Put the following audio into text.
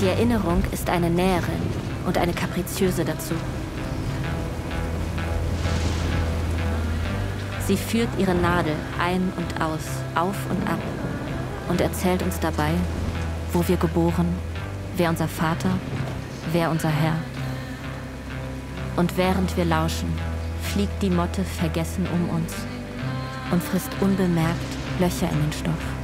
Die Erinnerung ist eine Näherin und eine Kapriziöse dazu. Sie führt ihre Nadel ein und aus, auf und ab und erzählt uns dabei, wo wir geboren, wer unser Vater, wer unser Herr. Und während wir lauschen, fliegt die Motte vergessen um uns und frisst unbemerkt Löcher in den Stoff.